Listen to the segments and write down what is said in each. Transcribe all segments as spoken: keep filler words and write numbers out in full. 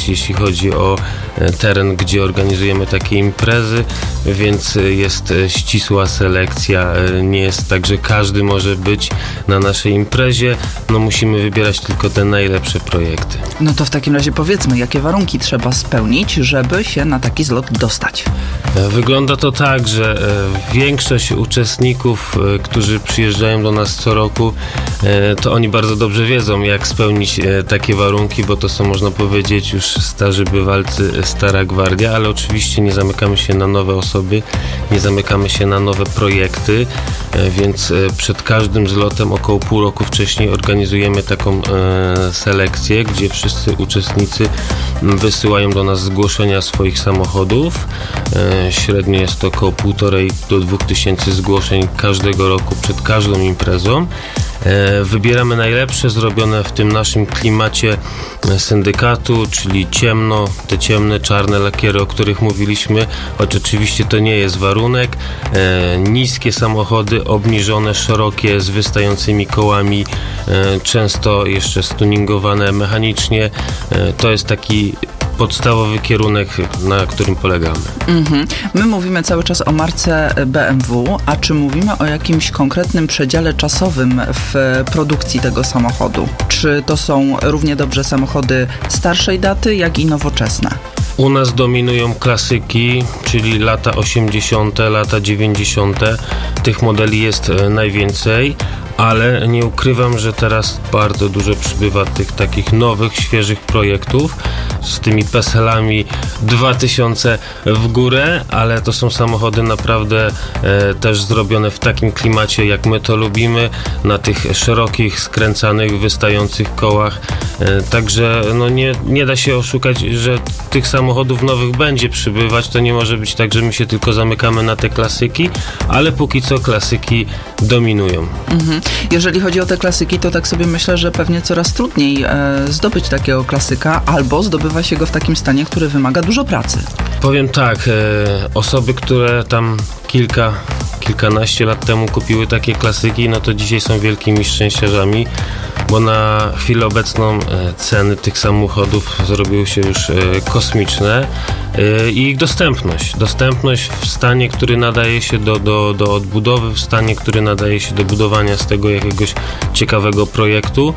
jeśli chodzi o teren, gdzie organizujemy takie imprezy, więc jest ścisła selekcja. Nie jest tak, że każdy może być na naszej imprezie. No musimy wybierać tylko te najlepsze projekty. No to w takim razie powiedzmy, jakie warunki trzeba spełnić, żeby się na taki zlot dostać? Wygląda to tak, że większość uczestników, którzy przyjeżdżają do nas co roku, to oni bardzo dobrze wiedzą, jak spełnić takie warunki, bo to są, można powiedzieć, już starzy bywalcy, stara gwardia, ale oczywiście nie zamykamy się na nowe osoby, nie zamykamy się na nowe projekty, więc przed każdym zlotem około pół roku wcześniej organizujemy taką selekcję, gdzie wszyscy uczestnicy wysyłają do nas zgłoszenia swoich samochodów. Średnio jest to około półtorej do dwóch tysięcy zgłoszeń każdego roku przed każdą imprezą. Wybieramy najlepsze, zrobione w tym naszym klimacie syndykatu, czyli ciemno, te ciemne, czarne lakiery, o których mówiliśmy, choć oczywiście to nie jest warunek. Niskie samochody, obniżone, szerokie, z wystającymi kołami, często jeszcze stuningowane mechanicznie. To jest taki podstawowy kierunek, na którym polegamy. Mm-hmm. My mówimy cały czas o marce B M W, a czy mówimy o jakimś konkretnym przedziale czasowym w produkcji tego samochodu? Czy to są równie dobrze samochody starszej daty, jak i nowoczesne? U nas dominują klasyki, czyli lata osiemdziesiąte, lata dziewięćdziesiąte. Tych modeli jest najwięcej, ale nie ukrywam, że teraz bardzo dużo przybywa tych takich nowych, świeżych projektów z tymi peselami dwa tysiące w górę, ale to są samochody naprawdę e, też zrobione w takim klimacie, jak my to lubimy, na tych szerokich, skręcanych, wystających kołach. E, także no nie, nie da się oszukać, że tych samochodów nowych będzie przybywać. To nie może być tak, że my się tylko zamykamy na te klasyki, ale póki co klasyki dominują. Mhm. Jeżeli chodzi o te klasyki, to tak sobie myślę, że pewnie coraz trudniej e, zdobyć takiego klasyka, albo zdobywa się go w takim stanie, który wymaga dużo pracy. Powiem tak, e, osoby, które tam kilka, kilkanaście lat temu kupiły takie klasyki, no to dzisiaj są wielkimi szczęściarzami, bo na chwilę obecną e, ceny tych samochodów zrobiły się już e, kosmiczne e, i ich dostępność. Dostępność w stanie, który nadaje się do, do, do odbudowy, w stanie, który nadaje się do budowania z tego jakiegoś ciekawego projektu,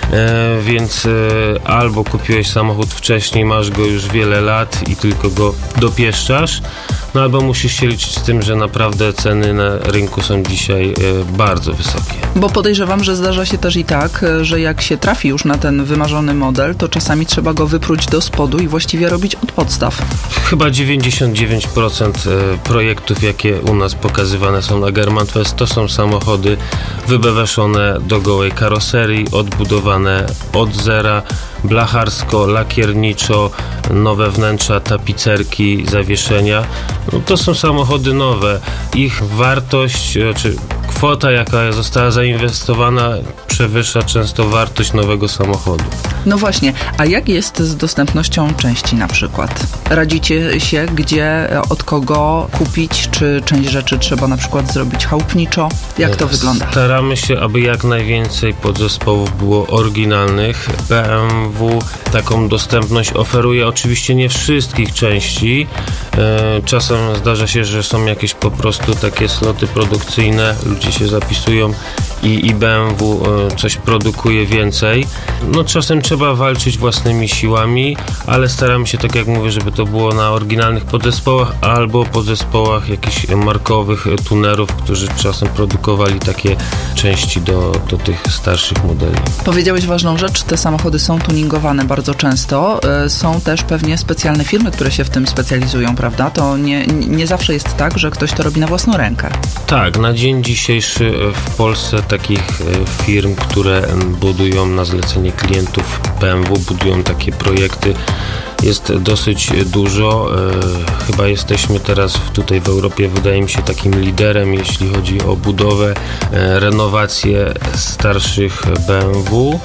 e, więc e, albo kupiłeś samochód wcześniej, masz go już wiele lat i tylko go dopieszczasz, no albo musisz się liczyć z tym, że naprawdę ceny na rynku są dzisiaj e, bardzo wysokie. Bo podejrzewam, że zdarza się też i tak, że jak się trafi już na ten wymarzony model, to czasami trzeba go wypróć do spodu i właściwie robić od podstaw. Chyba dziewięćdziesiąt dziewięć procent projektów, jakie u nas pokazywane są na Germanfest, to są samochody wybeweszone do gołej karoserii, odbudowane od zera, blacharsko, lakierniczo, nowe wnętrza, tapicerki, zawieszenia. No to są samochody nowe. Ich wartość, czy kwota, jaka została zainwestowana, przewyższa często wartość nowego samochodu. No właśnie, a jak jest z dostępnością części na przykład? Radzicie się, gdzie, od kogo kupić, czy część rzeczy trzeba na przykład zrobić chałupniczo? Jak to wygląda? Staramy się, aby jak najwięcej podzespołów było oryginalnych. B M W taką dostępność oferuje, oczywiście nie wszystkich części. Czasem zdarza się, że są jakieś po prostu takie sloty produkcyjne, ludzie się zapisują i, i B M W coś produkuje więcej. No czasem trzeba walczyć własnymi siłami, ale staramy się, tak jak mówię, żeby to było na oryginalnych podzespołach albo podzespołach jakichś markowych tunerów, którzy czasem produkowali takie części do, do tych starszych modeli. Powiedziałeś ważną rzecz, te samochody są tuningowane bardzo często. Są też pewnie specjalne firmy, które się w tym specjalizują, prawda? To nie, nie zawsze jest tak, że ktoś to robi na własną rękę. Tak, na dzień dzisiejszy w Polsce takich firm, które budują na zlecenie klientów B M W, budują takie projekty, jest dosyć dużo. Chyba jesteśmy teraz tutaj w Europie, wydaje mi się, takim liderem, jeśli chodzi o budowę, renowację starszych B M W.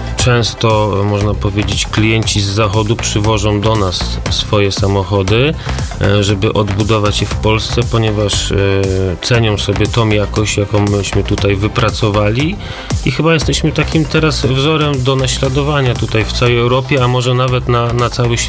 Często, można powiedzieć, klienci z zachodu przywożą do nas swoje samochody, żeby odbudować je w Polsce, ponieważ cenią sobie tą jakość, jaką myśmy tutaj wypracowali i chyba jesteśmy takim teraz wzorem do naśladowania tutaj w całej Europie, a może nawet na, na cały świat.